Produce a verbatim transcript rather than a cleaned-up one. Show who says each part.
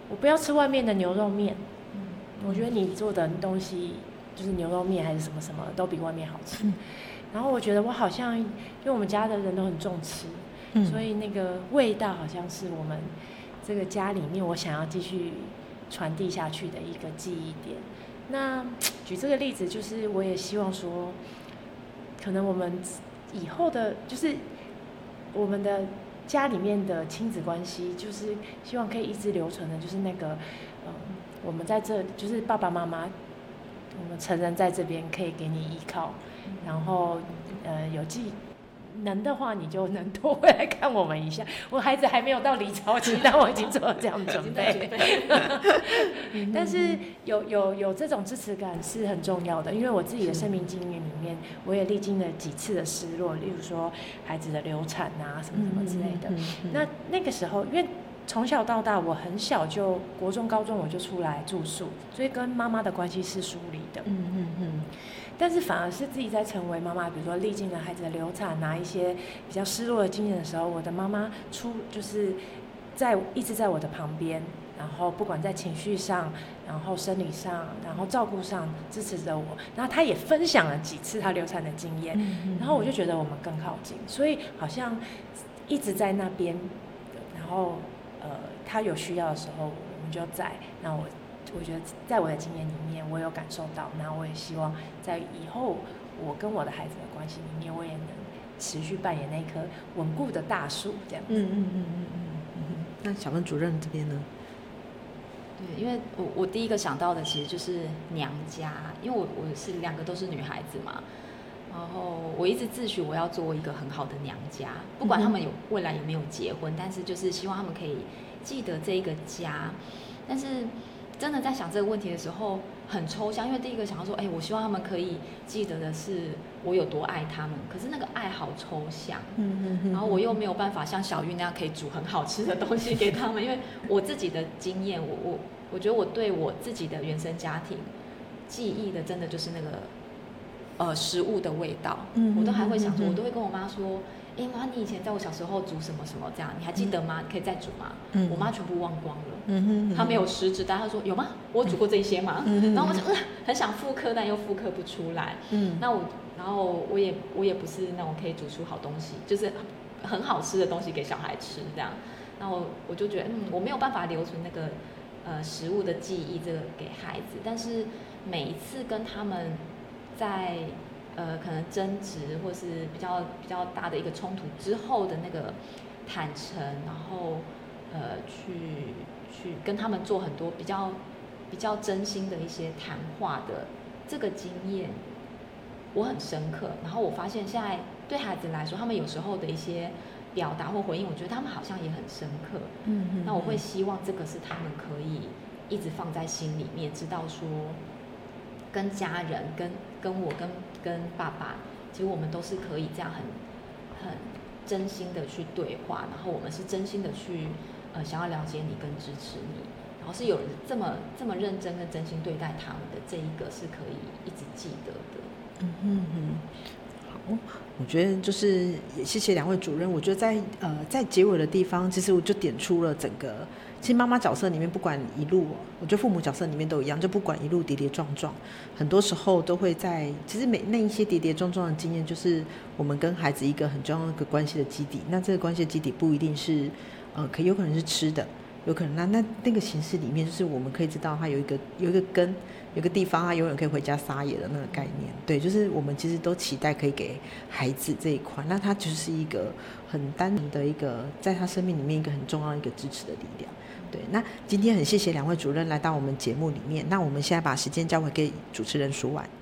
Speaker 1: 我不要吃外面的牛肉面，嗯，我觉得你做的东西就是牛肉面还是什么什么都比外面好吃。嗯、然后我觉得我好像因为我们家的人都很重吃，嗯、所以那个味道好像是我们这个家里面我想要继续传递下去的一个记忆点。那举这个例子，就是我也希望说，可能我们以后的，就是我们的家里面的亲子关系，就是希望可以一直留存的，就是那个，嗯，我们在这，就是爸爸妈妈，我们成人在这边可以给你依靠，然后，呃，有记。能的话，你就能多回来看我们一下。我孩子还没有到离巢期，但我已经做了这样的准备。但是有有有这种支持感是很重要的，因为我自己的生命经验里面，我也历经了几次的失落，例如说孩子的流产啊，什么什么之类的。那那个时候，因为从小到大，我很小就国中、高中我就出来住宿，所以跟妈妈的关系是疏离的。嗯嗯嗯。但是反而是自己在成为妈妈，比如说历经了孩子的流产啊，一些比较失落的经验的时候，我的妈妈出就是在一直在我的旁边，然后不管在情绪上，然后生理上，然后照顾上支持着我。然后她也分享了几次她流产的经验，然后我就觉得我们更靠近，所以好像一直在那边，然后呃，她有需要的时候我们就在，那我。我觉得在我的经验里面，我有感受到，那我也希望在以后我跟我的孩子的关系里面，我也能持续扮演那棵稳固的大树，这样子。
Speaker 2: 嗯嗯嗯嗯嗯嗯。那小芬主任这边呢？
Speaker 3: 对，因为我我第一个想到的其实就是娘家，因为我我是两个都是女孩子嘛，然后我一直自诩我要做一个很好的娘家，不管他们有未来有没有结婚，但是就是希望他们可以记得这一个家，但是。真的在想这个问题的时候很抽象，因为第一个想要说，哎，我希望他们可以记得的是我有多爱他们，可是那个爱好抽象，嗯嗯，然后我又没有办法像小玉那样可以煮很好吃的东西给他们，因为我自己的经验，我我我觉得我对我自己的原生家庭记忆的真的就是那个呃食物的味道，嗯，我都还会想说，我都会跟我妈说。哎妈，你以前在我小时候煮什么什么这样，你还记得吗？你可以再煮吗？嗯、我妈全部忘光了，嗯、她没有实质，但她说有吗？我煮过这些吗？嗯、然后我就、呃、很想复刻，但又复刻不出来。嗯、那我，然后我也我也不是那种可以煮出好东西，就是很好吃的东西给小孩吃这样。然后我就觉得，嗯，我没有办法留存那个呃食物的记忆，这个给孩子。但是每一次跟他们在呃，可能争执或是比较比较大的一个冲突之后的那个坦诚，然后呃，去去跟他们做很多比较比较真心的一些谈话的这个经验，我很深刻。然后我发现现在对孩子来说，他们有时候的一些表达或回应，我觉得他们好像也很深刻。嗯嗯。那我会希望这个是他们可以一直放在心里面，知道说。跟家人、跟跟我、跟跟爸爸，其实我们都是可以这样很很真心的去对话，然后我们是真心的去呃想要了解你跟支持你，然后是有人这么这么认真跟真心对待他们的，这一个是可以一直记得的。
Speaker 2: 嗯哼哼，好，我觉得就是也谢谢两位主任。我觉得在呃在结尾的地方，其实我就点出了整个。其实妈妈角色里面，不管一路，我觉得父母角色里面都一样，就不管一路跌跌撞撞，很多时候都会在，其实每那一些跌跌撞撞的经验，就是我们跟孩子一个很重要的一个关系的基底。那这个关系的基底不一定是，呃，可有可能是吃的，有可能那那那个形式里面，就是我们可以知道它有一个有一个根，有一个地方，它永远可以回家撒野的那个概念。对，就是我们其实都期待可以给孩子这一块，那它就是一个很单纯的一个，在他生命里面一个很重要的一个支持的力量。对，那今天很谢谢两位主任来到我们节目里面，那我们现在把时间交回给主持人舒婉。